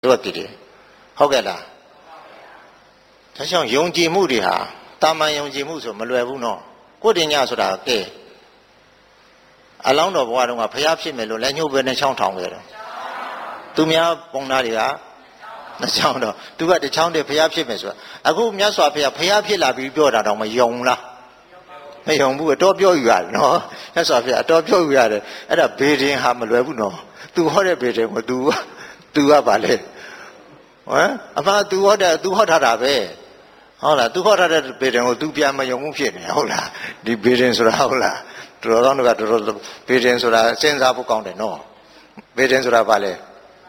တို့ကြည့်တယ်ဟုတ်ကဲ့လားဒါကြောင့်ယုံကြည်မှုတွေဟာတာမန်ယုံကြည်မှုဆိုမလွယ်ဘူးနော်ကိုယ်တင်ညဆိုတာကဲအလောင်းတော်ဘဝတုန်းကဖျားဖြစ်မယ်လို့လည်းညှို့ပဲနဲ့ချောင်းထောင်ခဲ့တယ်သူများပုံနာတွေကနှစ်ချောင်းတော့သူကတစ်ချောင်းတည်းဖျားဖြစ်မယ်ဆိုတာအခုမြတ်စွာဘုရားဖျားဖြစ်လာပြီးပြောတာတော့မယုံလားမယုံဘူးအတော်ပြောယူရတယ်နော်မြတ်စွာဘုရားအတော်ပြောယူရတယ်အဲ့ဒါဘေဒင်ဟာမလွယ်ဘူးနော်သူဟောတဲ့ဘေဒင်ကိုသူကပါလေဟမ်အမှန်သူဟောထားတာပဲဟုတ်လားသူဟောထားတဲ့ဘေဒင်ကိုသူပြန်မယုံဘူးဖြစ်နေဟုတ်လားဒီဘေဒင်ဆိုတာဟုတ်လားတော်ကောင်းတို့ကတော်ဘေဒင်ဆိုတာစဉ်းစားဖို့ကောင်းတယ်နော်ဘေဒင်ဆိုတာပါလေ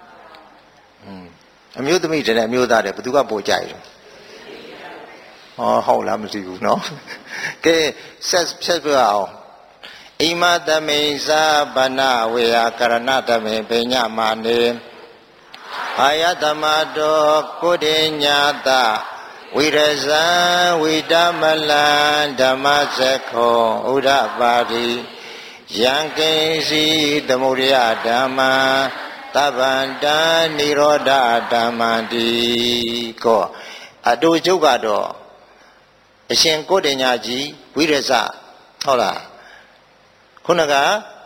အမျိုးသမီးတွေနဲ့အမျိုးသားတွေဘယ်သူကပိုကြိုက်လဲဟုတ်လားမသိဘူးနော်ကဲဆက်ပြအောင်အိမတမိသာဗနာဝေယကရဏတမေပညာမာနေအာယတမတောကိုတေညာတဝိရဇံဝိတမလံဓမ္မစခောဥဒ္ဓပါတိယံကိစီသမုဒယဓမ္မသဗ္ဗန္တနိရောဓဓမ္မတိကောအတူကျုပ်ကတော့အရှင်ကိုတေညာကြီးဝိရဇဟုတ်လားခုနက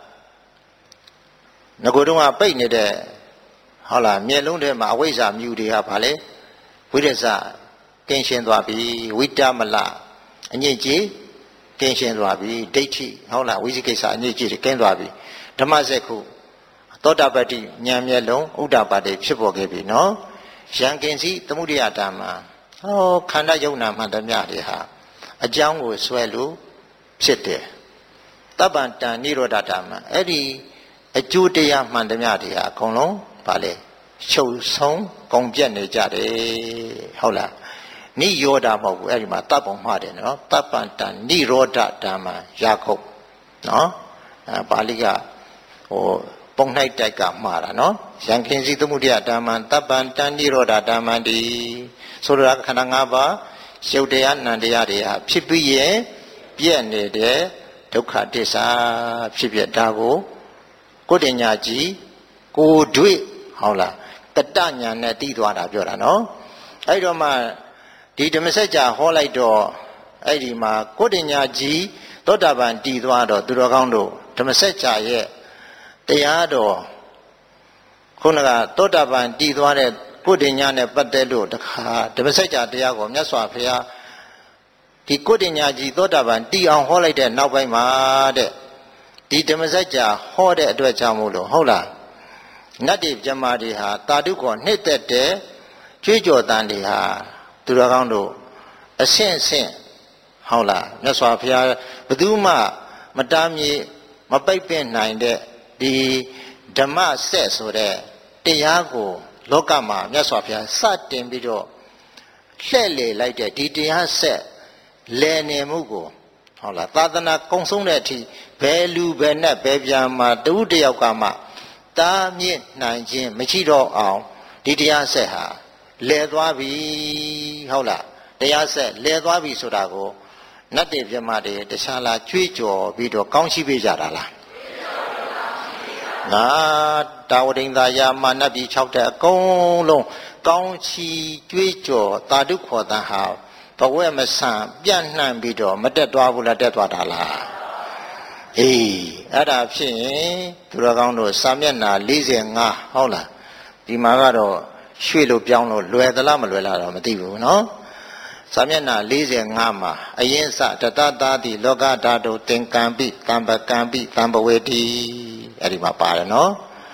ငကိုတုံးကပိတ်နေတဲ့ဟုတ်လားမျက်လုံးထဲမှာအဝိဇ္ဇာမြူတွေဟာဗာလေဝိရဇကင်းရှင်းသွားပြီဝိတမလအညစ်အကြေးကင်းရှင်းသွားပြီဒိဋ္ဌိဟုတ်လားဝိသိကိစ္စအညစ်အကြေးတွေကင်းသွားပြီဓမ္မစက္ခုသောတာပတ္တိဉာဏ်မျက်လုံးဥဒ္ဓပါတိဖြစ်ပေါ်ခဲ့ပြီနော်ယံကင်စီသမုဒယဓမ္မခန္ဓာယုံနာမှန်သမျှတွေဟာအကြောင်းကိုဆွဲလို့ဖြစ်တယ်တပ္ပံတန်နိရောဓဓမ္မအဲ့ဒီအကျိုးတရားမှန်သမျှတွေဟာအကုန်လုံးဗာလေချုပ်ဆုံးကုန်ပြတ်နေကြတယ်ဟုတ်လားနိရောဓမဟုတ်ဘူးအဲ့ဒီမှာတပ်ပုံမှားတယ်နော်တပ္ပံတန်နိရောဓဓမ္မရာခုတ်နော်ပါဠိကပုံ၌တိုက်ကမှားတာနော်ယံကင်စီသမုဒယဓမ္မတပ္ပံတန်နိရောဓဓမ္မတိဆိုလိုတာခန္ဓာ၅ပါးရုပ်တရားနံတရားတွေဟာဖြစ်ပြီးရင်ပြည့်နေတဲ့ဒုက္ခသစ္စာဖြစ်ပြတာကိုတေညာကြီးကိုတွေ့ဟုတ်လားတတညာနဲ့သိသွားတာပြောတာနော်အဲ့တော့မှဒီဓမ္မစကြာဟောလိုက်တော့အဲ့ဒီမှာကိုတေညာကြီးသောတာပန်တည်သွားတော့သူတော်ကောင်းတို့ဓမ္မစကြာရဲ့တရားတော်ခုနကသောတာပန်တည်သွားတဲ့ကိုတေညာနဲ့ပတ်သက်လို့တခါဓမ္မစကြာတရားကိုမြတ်စွာဘုရားဒီကိုတေညာကြီးသောတာပန်တည်အောင်ဟောလိုက်တဲ့နောက်ပိုင်းမှာတဲ့ဒီဓမ္မစကြာဟောတဲ့အတွက်ကြောင့်မို့လို့ဟုတ်လားနတ်တွေပြမတွေဟာတာတုခေါ်နှိမ့်သက်တဲ့ကြွေးကြော်တန်တွေဟာသူတော်ကောင်းတို့အဆင့်ဆင့်ဟုတ်လားမြတ်စွာဘုရားဘယ်သူမှမတားမြေမပိတ်ပင်နိုင်တဲ့ဒီဓမ္မဆက်ဆိုတဲ့တရားကိုလောကမှာမြတ်စွာဘုရားစတင်ပြီးတော့လှည့်လေလိုက်တဲ့ဒီတရားဆက်လည်နေမှုကိုဟုတ်လားသာသနာကုံဆုံးတဲ့အထိဘယ်လူဘယ်နဲ့ဘယ်ပြန်မှာတဦးတယောက်ကမှတားမြစ်နိုင်ခြင်းမရှိတော့အောင်ဒီတရားဆက်ဟာလည်သွားပြီဟုတ်လားတရားဆက်လည်သွားပြီဆိုတာကိုနတ်တေပြမတွေတခြားလားကြွေးကြော်ပြီးတော့ကောင်းရှိပေးကြတာလားငါတာဝတိန်သာယာမာနတ်ပြည်6တဲ့အကုန်လုံးကောင်းချီကြွေးကြော်တာတုခေါ်တန်ဟာဘဝမဆန်ပြန့်နှံ့ပြီးတော့မတက်သွားဘူးလားတက်သွားတာလားအေးအဲ့ဒါဖြစ်ရင်သူတော်ကောင်းတို့စာမျက်နှာ45ဟုတ်လားဒီမှာကတော့ရွှေ့လို့ပြောင်းလို့လွယ်သလားမလွယ်လားတော့မသိဘူးနော်စာမျက်နှာ45မှာအရင်စတတသာတိလောကဓာတုသင်္ကံပိတံပကံပိတံပဝေတိအဲ့ဒီမှာပါတယ်နော်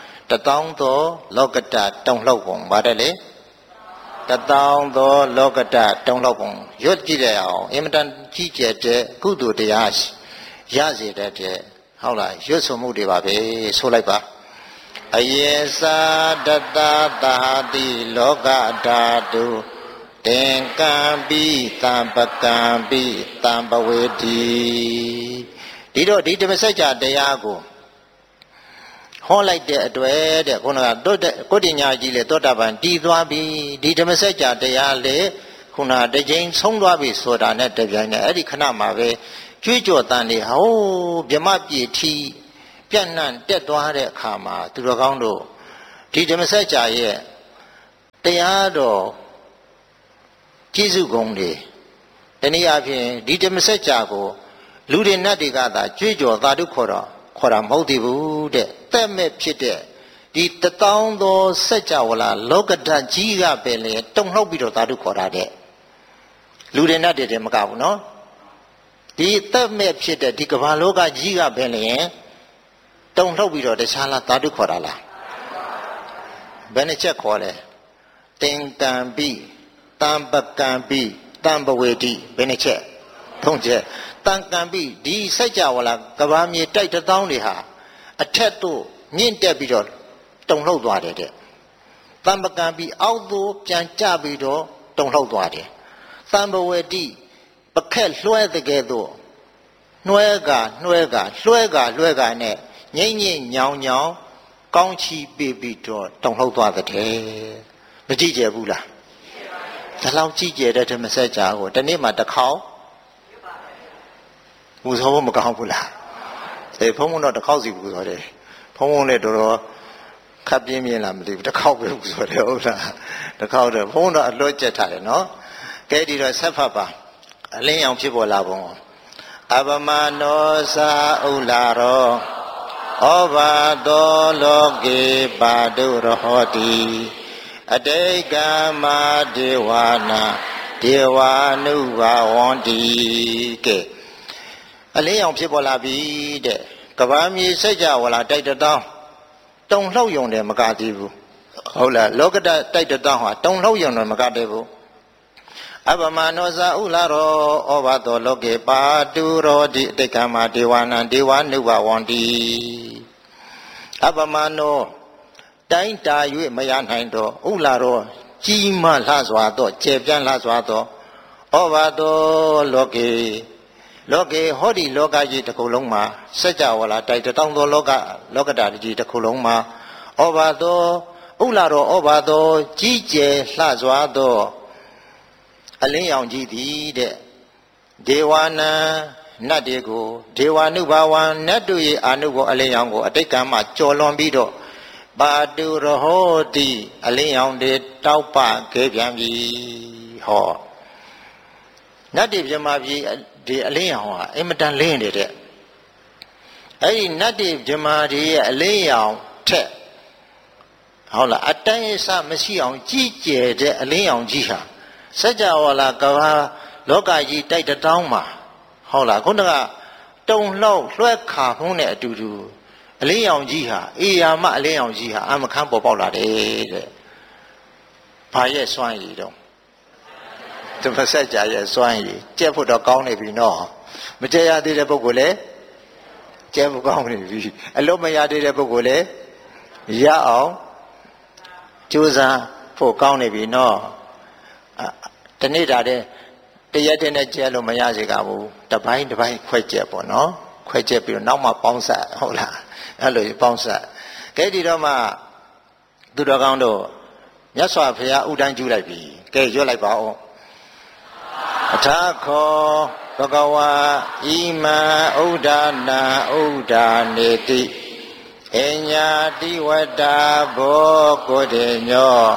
1000သောလောကတတုံလှုပ်ပုံပါတယ်လေ1000သောလောကတတုံလှုပ်ပုံရွတ်ကြည့်ရအောင်အင်မတန်ကြီးကျယ်တဲ့ကုသိုလ်တရားရစေတဲ့ဟုတ်လားရွတ်ဆိုမှုတွေပါပဲဆိုလိုက်ပါအယေသာတတသာတိလောကဓာတုသင်္ကံပိတံပကံပိတံပဝေတိဒီတော့ဒီဓမ္မစကြာတရားကိုဟောလိုက်တဲ့အတွက်တဲ့ခုနကကိုတေညာကြီးလေသောတာပန်တည်သွားပြီဒီဓမ္မစကြာတရားလေခုနတစ်ကြိမ်ဆုံးသွားပြီဆိုတာနဲ့တပြိုင်နက်အဲ့ဒီခဏမှာပဲကြွေးကြော်တန်တွေဟိုးဗြဟ္မပြည်ထီပြန့်နှံ့တက်သွားတဲ့အခါမှာသူတော်ကောင်းတို့ဒီဓမ္မစကြာရဲ့တရားတော်ကျေးဇူးကုန်းတွေတနည်းအားဖြင့်ဒီဓမ္မစကြာကိုလူတွေနတ်တွေကသာကြွေးကြော်သာဓုခေါ်တာမဟုတ်သေးဘူးတဲ့တဲ့မဲ့ဖြစ်တဲ့ဒီတသောင်းသောစัจ java လာလောကဓာတ်ကြီးကပဲလေတုံလှုပ်ပြီးတော့သာဓုခေါ်တာတဲ့လူတွေနတ်တွေမကဘူးနော်ဒီတဲ့မဲ့ဖြစ်တဲ့ဒီကမ္ဘာလောကကြီးကပဲလေတုံလှုပ်ပြီးတော့တခြားလားသာဓုခေါ်တာလားဘယ်နှချက်ခေါ်လဲတင်ကံပိတံပကံပိတံပဝေတိဘယ်နှချက်သုံးချက်တန်ကံပိဒီစัจ java လာကဘာမြေတိုက်တသောင်းတွေဟာအထက်သို့မြင့်တက်ပြီးတော့တုံလှုပ်သွားတယ်တဲ့တံပကံပိအောက်သို့ပြန်ကျပြီးတော့တုံလှုပ်သွားတယ်တံပဝေတိပခက်လွှဲတဲ့ကဲ့သို့လွှဲကနဲ့ငိမ့်ညောင်ကောင်းချီပေးပြီးတော့တုံလှုပ်သွားတဲ့မကြည့်ကြဘူးလားဒါလောက်ကြည့်ကြတဲ့ဓမ္မစကြာကိုတနေ့မှတစ်ခေါက်ပူဇော်ဖို့မကောင်းဘူးလားအေးဘုံဘုံတော့တစ်ခေါက်စီပူဇော်တယ်ဘုံဘုံနဲ့တော်တော်ခပ်ပြင်းလားမသိဘူးတစ်ခေါက်ပဲပူဇော်တယ်ဟုတ်လားတစ်ခေါက်တော့ဘုံတော့အလွတ်ကျက်ထားတယ်နော်ကဲဒီတော့ဆက်ဖတ်ပါအလင်းအောင်ဖြစ်ပေါ်လာပုံအပမနောသာဥလာရောဩဘာတောလောကေပါတုရဟောတိအတိတ်ကမဒေဝနာဒေဝာနုဘာဝန္တိကဲအလင်းအောင်ဖြစ်ပေါ်လာပြီတဲ့ကဘာမြေစัจ java လာတိုက်တတောင်းတုံလှုပ်ယုံတယ်မကသေးဘူးဟုတ်လားလောကတတိုက်တတောင်းဟာတုံလှုပ်ယုံတယ်မကသေးဘူးအပမနောဇာဥလာရောဩဘာတောလောကေပါတုရောတိအတိတ်ကမဒေဝနာဒေဝာနုဘာဝန္တိအပမနောတိုင်းတာ၍မရနိုင်တော့ဥလာရောကြီးမားလှစွာတော့ကျေပြန့်လှစွာတော့ဩဘာတောလောကေဟောဒီလောကကြီးတစ်ခုလုံးမှာစัจ java လာတိုက်တောင်းသောလောကဓာတ်ကြီးတစ်ခုလုံးမှာဩဘာတောဥလာရောဩဘာတောကြီးကျယ်လှစွာတော့အလင်းရောင်ကြီးသည်တဲ့ဒေဝနာနတ်တွေကိုဒေဝနုဘာဝံနတ်တို့ရဲ့အာနုဘောအလင်းရောင်ကိုအတိတ်ကမှကြော်လွန်ပြီးတော့ပါတုရဟောတိအလင်းရောင်တွေတောက်ပခဲ့ပြန်ပြီဟောနတ်တွေပြမပြီဒီအလင်းရောင်ဟာအင်မတန်လင်းနေတဲ့အဲ့ဒီနတ်တွေပြမတွေရဲ့အလင်းရောင်ထက်ဟုတ်လားအတိုင်းအဆမရှိအောင်ကြီးကျယ်တဲ့အလင်းရောင်ကြီးဟာစัจ java လာကဘာလောကကြီးတိုက်တောင်းမှာဟုတ်လားခုနကတုံလှောက်လွှဲခါဖုံးတဲ့အတူတူအလင်းရောင်ကြီးဟာအေယာမအလင်းရောင်ကြီးဟာအမခန်းပေါ်ပေါက်လာတယ်တဲ့ဘာရဲ့စွမ်းရည်တော့ဓမ္မစကြာရဲ့စွမ်းရည်ကျက်ဖို့တော့ကောင်းနေပြီနော်မကျက်ရသေးတဲ့ပုဂ္ဂိုလ်လည်းကျက်ဖို့ကောင်းနေပြီအလုံးမရသေးတဲ့ပုဂ္ဂိုလ်လည်းရအောင်ကြိုးစားဖို့ကောင်းနေပြီနော်တနေ့တာတဲ့တရက်တည်းနဲ့ကျက်လို့မရစေကဘူးတပိုင်းခွဲကျက်ပေါ့နော်ခွဲကျက်ပြီးတော့နောက်မှပေါင်းဆက်ဟုတ်လားအဲ့လိုပေါင်းဆက်ကဲဒီတော့မှသူတော်ကောင်းတို့မြတ်စွာဘုရားဥဒန်းကျူးလိုက်ပြီကဲရွတ်လိုက်ပါဦးအထာခောဘဂဝါဣမံဥဒ္ဒနာဥဒ္ဒနေတိအညာတိဝတ္တာဘောကိုတေညော